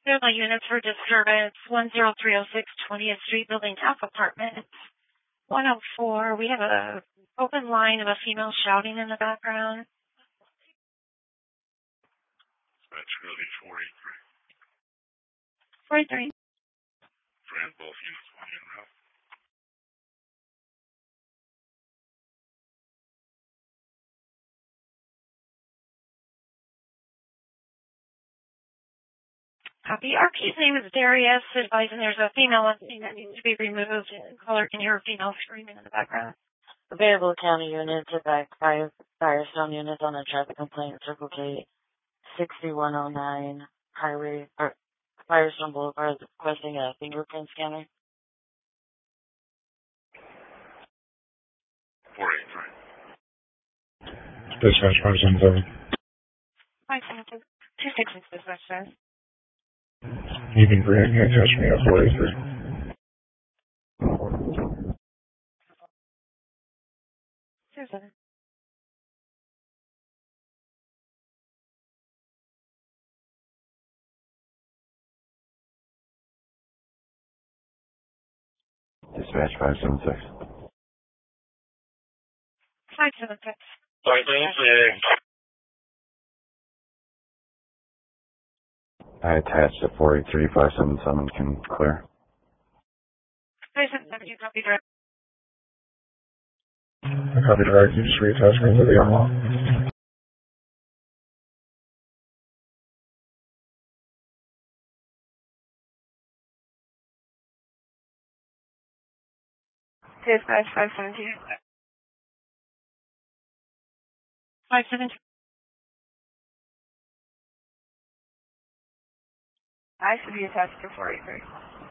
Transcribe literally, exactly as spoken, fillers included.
There's my units for disturbance. one zero three oh six twentieth Street, Building F, Apartment one oh four. We have a open line of a female shouting in the background. That's really four eighty-three. four eighty-three. Friend, both units, one in route. Copy. R P's name is Darius, advising there's a female on scene that needs to be removed. Caller can hear a female screaming in the background. Available county units, evac five Firestone units on a traffic complaint, Circle K sixty-one oh nine Highway, or Firestone Boulevard, requesting a fingerprint scanner. four eighty-three. Dispatch five seven seven. five seven two. two six six dispatch, sir. Evening Grant, can't touch me at four eighty-three. Zero seven. Dispatch five seven six. five seven six. five seven six. I attached a four eight three five seven seven, can clear. five seven seven, you copy direct. I copy direct, you just reattach me to the unlock. Dispatch five seven two. five seven two. I should be attached to four eight three.